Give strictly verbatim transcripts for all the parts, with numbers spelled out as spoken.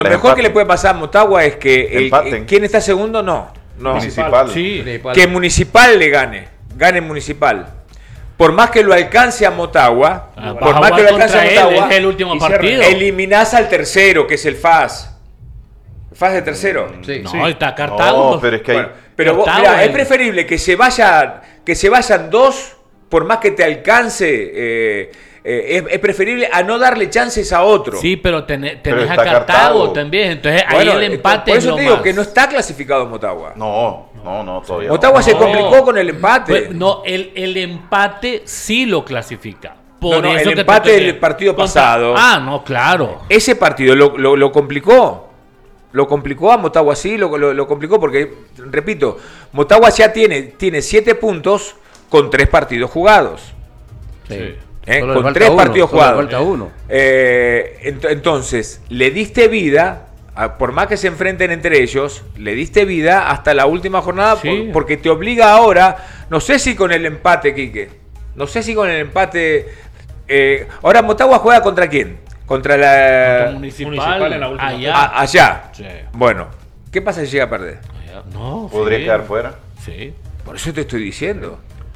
Lo mejor que le puede pasar a Motagua es que el, el, quien está segundo, no. no. Municipal. Sí. Que Municipal le gane. Gane Municipal. Por más que lo alcance a Motagua, ah, por más que lo alcance a Motagua, es el último partido. Eliminás al tercero, que es el F A S. ¿F A S de tercero? Sí. No, sí. está Cartago. No, pero es que hay... bueno, pero vos, mirá, es preferible que se vaya, que se vayan dos, por más que te alcance. Eh, Eh, es, es preferible a no darle chances a otro. Sí, pero tenés, tenés pero a Cartago, Cartago también. Entonces bueno, ahí el empate por eso es lo te digo más. que no está clasificado Motagua. No, no, no, todavía Motagua no. se No. complicó con el empate. Pues, no, el, el empate sí lo clasifica. Por no, no, eso el que empate te- del partido contra- pasado. Ah, no, claro. Ese partido lo, lo, lo complicó. Lo complicó a Motagua, sí, lo, lo, lo complicó porque, repito, Motagua ya tiene, tiene siete puntos con tres partidos jugados. Sí. ¿Eh? Solo le Con falta tres uno, partidos solo le jugados. falta uno. Eh, ent- entonces, le diste vida, a- por más que se enfrenten entre ellos, le diste vida hasta la última jornada, Sí. por- porque te obliga ahora, no sé si con el empate, Quique, no sé si con el empate. Eh, ahora, Motagua juega contra quién? Contra la. Contra Municipal, Municipal en la última allá. a- allá. Sí. Bueno, ¿qué pasa si llega a perder? Allá. No, Podría sí. quedar fuera. Sí. Por eso te estoy diciendo.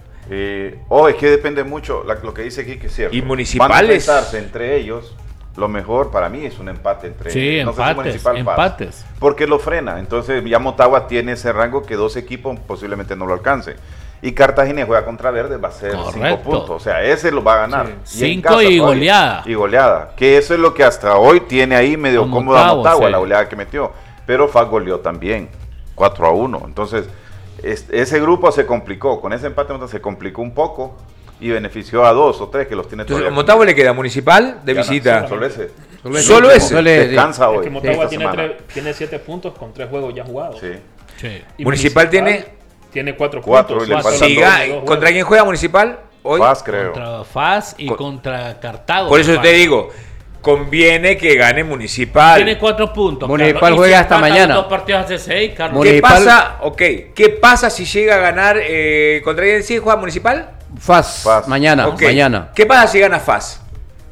Eh, oh, es que depende mucho, la- lo que dice aquí que es cierto. Y Van a Municipales. enfrentarse entre ellos. Lo mejor para mí es un empate entre Sí, ellos. empates, Municipal pasa, empates. porque lo frena. Entonces ya Motagua tiene ese rango que dos equipos posiblemente no lo alcancen. Y Cartagena juega contra Verde, va a ser cinco Correcto. puntos. O sea, ese lo va a ganar. Sí. Y en Cinco casa y todavía. goleada. Y goleada. Que eso es lo que hasta hoy tiene ahí medio A cómoda Motagua, Motagua, sí. la goleada que metió. Pero F A S goleó también. cuatro a uno. Entonces, es- ese grupo se complicó. Con ese empate se complicó un poco y benefició a dos o tres que los tiene Entonces, todavía. Motagua le queda Municipal de Gana, visita. Solo ese. Solo ese. Solo ese. Descansa Es hoy. que Motagua esta tiene, semana. tres- tiene siete puntos con tres juegos ya jugados. Sí. Sí. Y Municipal tiene- tiene cuatro, Cuatro, puntos. y le Cuatro faltan Si de dos. ga- dos ¿Contra juegos. quién juega Municipal hoy? F A S, creo. Contra F A S y Con- contra Cartago. Por eso F A te S. digo, conviene que gane Municipal. Tiene cuatro puntos. Municipal Carlos. Y juega si hasta empatan mañana. los dos partidos hace seis, Carlos. ¿Qué Municipal- pasa? Ok, ¿qué pasa si llega a ganar eh, contra quién sí juega Municipal? F A S, F A S. mañana, Ok. mañana. ¿Qué pasa si gana F A S?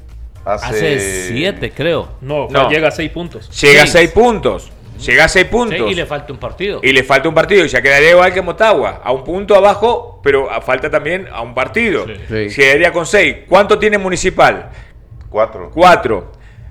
Hace siete, creo. No, No. llega a seis puntos. Llega a Seis. seis puntos. Llega a seis puntos. Sí, y le falta un partido. Y le falta un partido y ya quedaría igual que Motagua, a un punto abajo, pero a- falta también a un partido. Sí. Sí. Se quedaría con seis. ¿Cuánto tiene Municipal? Cuatro. Cuatro.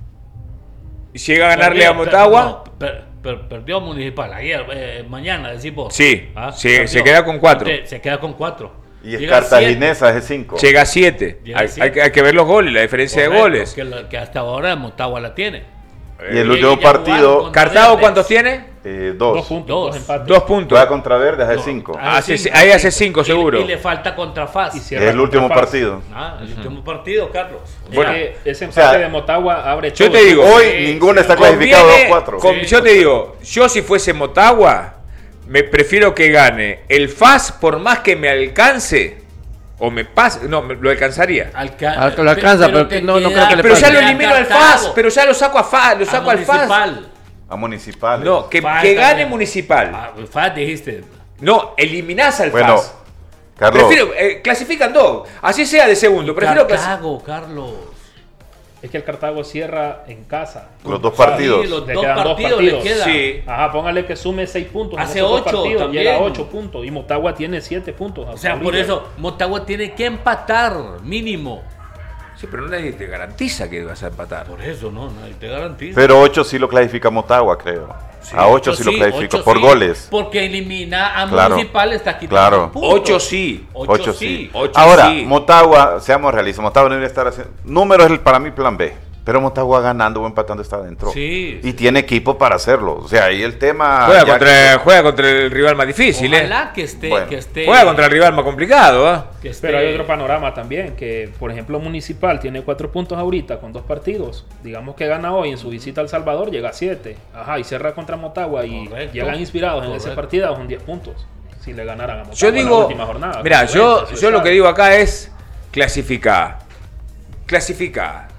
Y llega a ganarle Perdió, a Motagua. per- no, per- per- perdió Municipal ayer, eh, mañana, decís vos. Sí, Ah, se- perdió. se queda con cuatro. Entonces, Se queda con cuatro. Y es Llega a cartaginesa, es cinco. Llega a siete. Llega a Hay, siete. hay que- hay que ver los goles, la diferencia Correcto, de goles. Que, lo- que hasta ahora Motagua la tiene. Y el Eh, último ya jugaron partido, con- ¿Cartago Verdes. cuántos tiene? eh, Dos, dos. puntos, Dos. dos empates. Dos puntos. Juega contra Verde, hace No. cinco. Ah, Hace- cinco. ahí hace cinco Y- seguro. Y, le falta contra F A S. Y Es cierra el último contra F A S. partido. Ah, el último partido, Carlos. Bueno, Es que ese o sea, empate de Motagua abre yo todo. te digo, Hoy Sí, ninguno sí. está clasificado dos Conviene- cuatro. con- Sí. yo te digo, yo si fuese Motagua, me prefiero que gane el F A S por más que me alcance. O me pase, no, me- lo alcanzaría. Alca- Ah, lo alcanza, pero te no- no queda- creo que le Pero ya pase. lo queda elimino al F A S, Cartago, pero ya lo saco a F A S, lo a saco al F A S. Municipal. A municipales. No, que, Falta que gane también. Municipal. Ah, F A S dijiste. No, eliminás al Bueno, F A S. Carlos, Prefiero, eh, clasifican dos, así sea de segundo. Prefiero clasi- Cartago, Carlos. Es que el Cartago cierra en casa. los dos O sea, partidos. Sí, los Le dos quedan dos partidos le partidos. quedan. Sí. Ajá, póngale que sume seis puntos. en Hace esos dos ocho partidos, también. Llega a ocho puntos. Y Motagua tiene siete puntos. O sea, por eso Motagua tiene que empatar, mínimo. Sí, pero nadie te garantiza que vas a empatar. Por eso, no, nadie te garantiza. Pero ocho sí lo clasifica Motagua, creo. Sí, a ocho sí lo clasifica ocho por sí, goles. Porque elimina a Claro. Municipal, está quitando Claro. puntos. Ocho sí. Ocho, Ocho sí. sí. Ocho Ahora, sí. Motagua, seamos realistas, Motagua no debería estar haciendo. Números es el- para mí plan B. Pero Motagua ganando o empatando está adentro. Sí, Y sí. tiene equipo para hacerlo. O sea, ahí el tema. Juega ya contra, juega contra el rival más difícil, ¿eh? Ojalá que esté, Bueno. que esté. Juega contra el rival más complicado, ¿eh? que esté- Pero hay otro panorama también, que por ejemplo Municipal tiene cuatro puntos ahorita con dos partidos. Digamos que gana hoy en su visita a El Salvador, llega a siete. Ajá, y cierra contra Motagua y Correcto. llegan inspirados en ese Correcto. partido con diez puntos. Si le ganaran a Motagua Yo en la digo, última jornada. mira, Con yo, noventa, yo lo sabe. que digo acá es clasificar. Clasificar.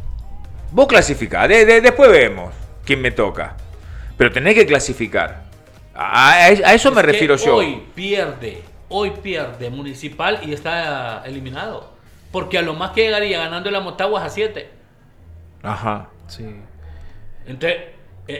Vos clasificá, de, de- después vemos quién me toca. Pero tenés que clasificar. A, a- a eso me Es que refiero yo. Hoy pierde, hoy pierde Municipal y está eliminado. Porque a lo más que llegaría ganando la Motagua es a siete. Ajá. Sí. Entonces,